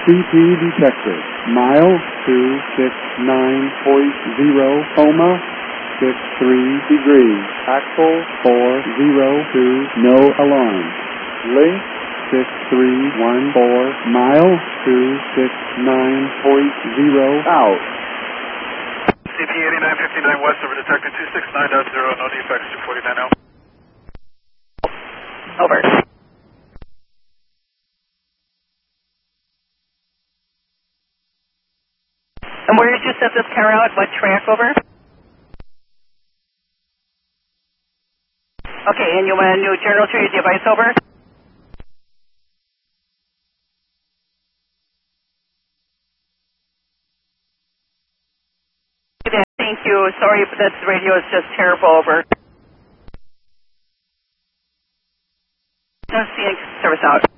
CP detected. Mile 269.0, coma, 63 degrees. Axle 402, no alarm. Link 6314, mile 269.0, out. CP 8959 west over detected 269.0, no defects, 249 out. Over. And where did you set this car out? What track over? Okay, and you want a new journal to your device over? Thank you. Sorry, but that radio is just terrible over. Just seeing service out.